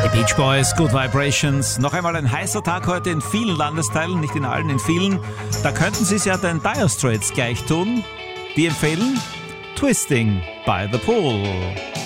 Die Beach Boys, Good Vibrations. Noch einmal ein heißer Tag heute in vielen Landesteilen, nicht in allen, in vielen. Da könnten Sie es ja den Dire Straits gleich tun. Die empfehlen Twisting by the Pool.